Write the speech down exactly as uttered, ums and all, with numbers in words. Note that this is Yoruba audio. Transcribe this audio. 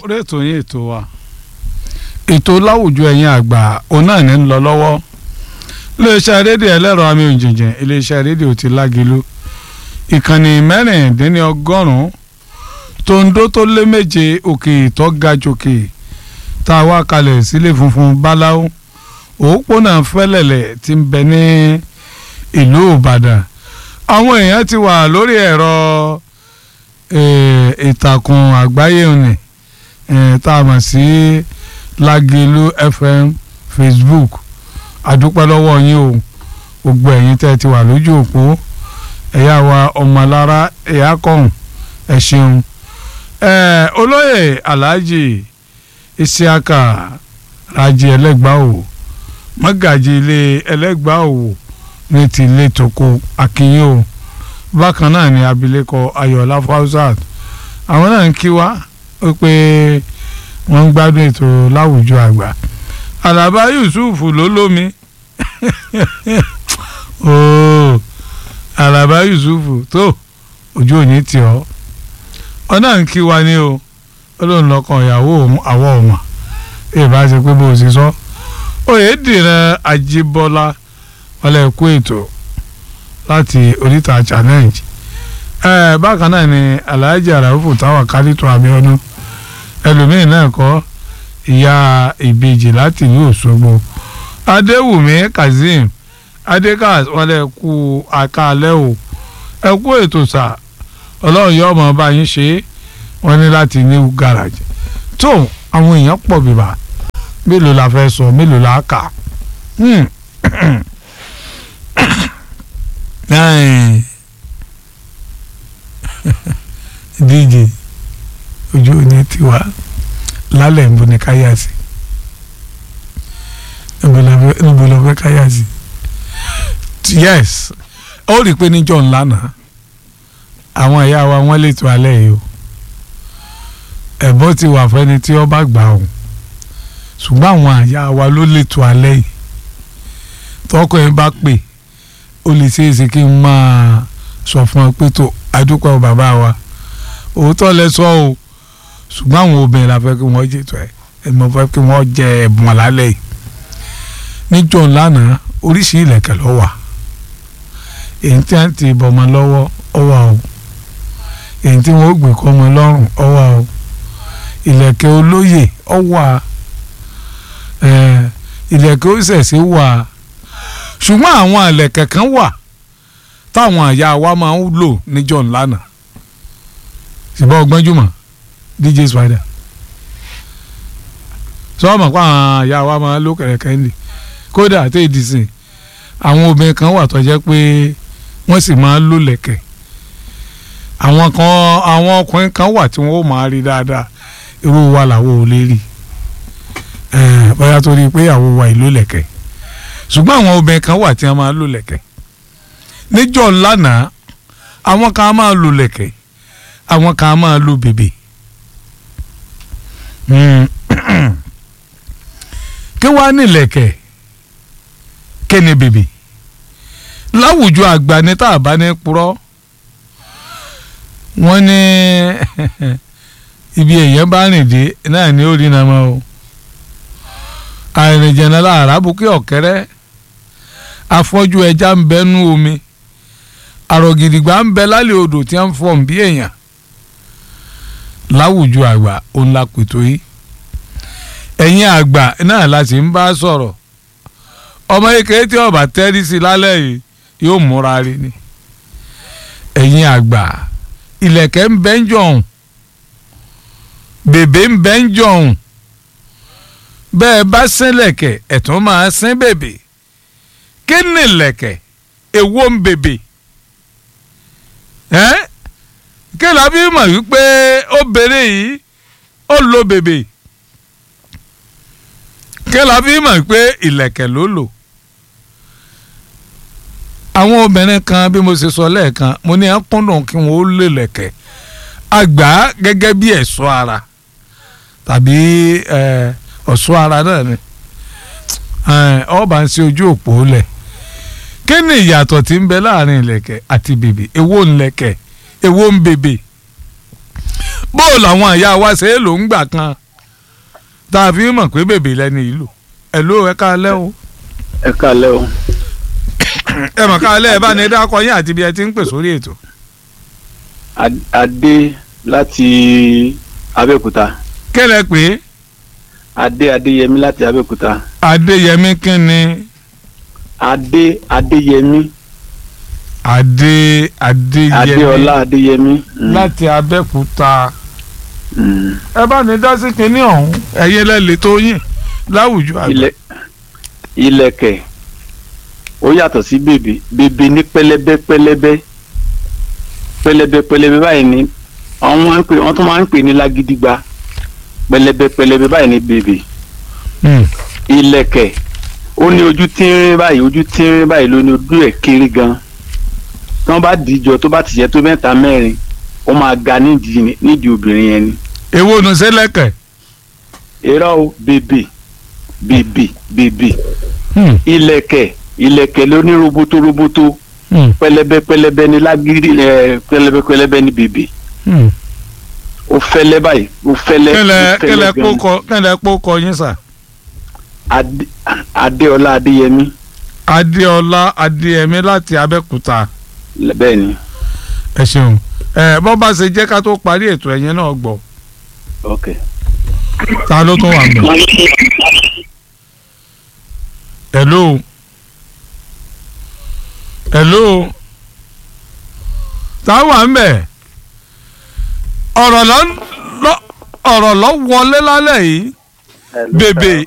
orí ètò yín ètò wa ètò láwùjọ ẹ̀yin àgbà òun náà ní ń lọ lọ́wọ́ iléeṣẹ́ rédíò ẹlẹ́rọ àmì òjìnjìn iléeṣẹ́ rédíò ti Lágìlú ìkànnì mẹ́rìndínlọ́gọ́rùn-ún tòǹdó tó lé méje òkè tó ga jòkè tá a wá kalẹ̀ sílé funfun báláú òpópónà fẹ́lẹ̀lẹ̀ tí ń bẹ ní ìlú Ìbàdàn àwọn èèyàn ti wà lórí ẹ̀rọ ìtàkùn àgbáyé òní tá a mọ̀ sí Lágìlú F M Facebook àdúpẹ́ lọ́wọ́ yín o gbogbo ẹ̀yin tẹ́ ti wà lójú òpó ẹ̀yà wa ọmọlára ẹ̀yà kọ̀hún ẹ̀ ṣeun olóyè Alhaji Isiaka Raji Ẹlẹ́gbàáwò mọ́gàjì ilé Ẹlẹ́gbàáwò ní ti ilé toko akínyó bákan náà ni abilékọ Ayọ̀lá Fausat àwọn náà ń kí wá ó pé wọ́n ń gbádùn ètò láwùjọ àgbà Àlàbá Yusuf ló lómi ooo Àlàbá Yusuf tó ojú òní tì ọ́ ọ náà ń kí wa ní o olóhùn lọ́kàn ìyàwó àwọ̀ ọ̀mà ìbá ṣe pé bó o ṣe sọ Oyèdìran Ajíbọ́lá wọlé kú ètò láti oríta challenge ẹ bákan náà ni Alhaji Araufu táwa kálítọ Abíọ́dún ẹlòmíín náà kọ ìyá ìbejì láti ìlú Òṣogbo Adéwùmí Kazeem Adékàs wọlé kú àkàlẹ́ o ẹ kú ètò sà ọlọ́run yóò mọ̀ bá yín ṣe wọ́n ní láti new garage tó àwọn èèyàn pọ̀ bíbá mélòó la fẹ́ sọ mélòó la kà D J ojú òní tiwa lálẹ́ ń bọ̀ ní káyàsí níbo lọ fẹ́ káyàsí yes ó rí i pé níjọ́ ńlá náà àwọn ìyá wa wọ́n lè tó alẹ́ yìí o ẹ̀bọ́ ti wà fẹ́ni tí ó bá gbà o ṣùgbọ́n àwọn ìyá wa ló lè tó alẹ́ yìí tọkọ yẹn bá pè ó lè ṣe é ṣe kí n máa sọ fún ọ pé tó adúpẹ́ o bàbá wa òótọ́ lẹ sọ o ṣùgbọ́n àwọn obìnrin la fẹ́ kí wọ́n jètò ẹ̀ ẹ̀ mọ̀ fẹ́ kí wọ́n jẹ ẹ̀bùn alálẹ̀ yìí níjọ́ lánàá oríṣi ìlẹ̀kẹ̀ ló wà èyí tí a ti bọ̀ ọmọ lọ́wọ́ ó wà o èyí tí wọ́n gbé kọ́ ọmọ lọ́rùn ó wà o ìlẹ̀kẹ̀ olóyè ó wà ìlẹ̀kẹ̀ òṣèṣe wà ṣùgbọ́n àwọn ìlẹ̀kẹ̀ kan wà táwọn àyà wa máa ń lò níjọ́ ńlánà ṣùgbọ́n ọgbọ́njúmọ̀ D J Spider sọ́ọ̀mọ̀ pa àwọn àyà wa máa ń lò kẹ̀kẹ́ ńlẹ̀ kódà àti ìdìsìn àwọn obìnrin kan wà tó jẹ́ pé wọ́n sì máa ń lò lẹ̀kẹ̀ àwọn kan àwọn ọkùnrin kan wà tí wọ́n ó máa rí dáadáa irú wa làwọn ò lè rí bóyá torí pé àwọn wa ìlú lẹ̀kẹ̀ ṣùgbọ́n àwọn obìnrin kan wà tí wọ́n máa ń lò lẹ̀kẹ̀ níjọ́ lánàá àwọn kan máa lò lẹ̀kẹ̀ àwọn kan máa lò bèbè kí wàá ní lẹ̀kẹ̀ kí ni bèbè láwùjọ àgbà ní tá a bá ní purọ́ wọ́n ní ibi èèyàn bá rìn dé náà ni ó rí náà mọ́ o àìrìnjẹ̀nà láàrá bukí ọ̀kẹ́rẹ́ afọ́jú ẹja ń bẹ nú omi àrògìdìgbà ń bẹ lálẹ́ odò tí wọ́n ń fọ̀ bí èèyàn láwùjọ àgbà òun la pètò yìí ẹ̀yin àgbà náà la sì ń bá sọ̀rọ̀ ọmọ èké tí ọba tẹ́rí sí lálẹ́ yìí yóò múra rí ni ẹ̀yin àgbà ìlẹ̀kẹ̀ ń bẹ ń jọ̀hún bèbè ń bẹ ń jọ̀hún bẹ́ẹ̀ bá sín lẹ̀kẹ̀ ẹ̀tún máa sín bèbè kí ni lẹ̀kẹ̀ èwo ń bèbè ẹ́ kí la bí mọ̀ wípé ó bèrè yìí ó lo bèbè kí la bí mọ̀ wípé ìlẹ̀kẹ̀ ló lò àwọn obìnrin kan bí mo ṣe sọ lẹ́ẹ̀kan mo ní ẹ̀kúndùn kí wọ́n ó lè lẹ̀kẹ̀ àgbà gẹ́gẹ́ bí ẹ̀ṣọ́ ara tàbí ọ̀ṣọ́ ara náà ni ọba ń ṣe ojú òpó lẹ̀ kí ni ìyàtọ̀ tí ń bẹ láàrin ìlẹ̀kẹ̀ àti bèbè èwo ń lẹ̀kẹ̀ èwo ń bèbè bó làwọn àyà wa ṣe é lò ń gbà kan tá a fi mọ̀ pé bèbè lẹ́ni ìlú ẹ̀ ló ẹ káalẹ́ o. ẹ káalẹ́ o. ẹ mọ̀ káalẹ́ ẹ bá ní dákọ yín àti bí ẹ ti ń pè sórí ètò. Adé láti Abẹ́òkúta. kẹ́lẹ́ pé. Adé Adéyẹmí láti Abẹ́òkúta. Adéyẹmí kí ni. Adé Adéyẹmí. Adé Adéyẹmí. Adéọlá Adéyẹmí. láti Abẹ́òkúta. ẹ bá ní dá sí kinní ọ̀hún ẹ̀yẹ lẹ́lẹ̀ tó yìn láwùjọ àgbà. Ìlẹ̀kẹ̀ ó yàtọ̀ sí bèbè bèbè ní pẹlẹbẹ pẹlẹbẹ pẹlẹbẹ pẹlẹbẹ báyìí ni àwọn máa ń pè wọ́n tún máa ń pè ní lágídígba pẹlẹbẹ pẹlẹbẹ báyìí ní bèbè. Ìlẹ̀kẹ̀ ó ní ojú tínrín báyìí ojú tínrín báyìí ló ní ojú ẹ̀ kéré gan tí wọ́n bá dìjọ tó bá ti jẹ́ tó mẹ́ta mẹ́rin ó máa ga nídìí nídìí obìnrin yẹn ni. èwo nu sẹ́lẹ̀kẹ̀. irọ́ o bèbè bèbè bèbè. Ìlẹ̀kẹ̀ ìlẹ̀kẹ̀ ló ní roboto roboto pẹlẹbẹ pẹlẹbẹ ní lágídí ẹ pẹlẹbẹ pẹlẹbẹ ní bèbè. ó fẹ́lẹ́ báyìí ó fẹ́lẹ́ kẹlẹ kẹlẹ kpókọ kẹlẹ kpókọ yín sà. Adéọlá Adéyẹmí. Adéọlá Adéyẹmí láti Abẹ́òkúta. bẹ́ẹ̀ni. ẹ ṣeun ẹ bọ́ bá ṣe jẹ́ ká tó parí ètò ẹ̀yẹn náà gbọ́. ok. ta ló tún wà mọ́. hello hello ta wà ń bẹ̀ ọ̀rọ̀ lọ ọ̀rọ̀ lọ wọlé lálẹ́ yìí bèbè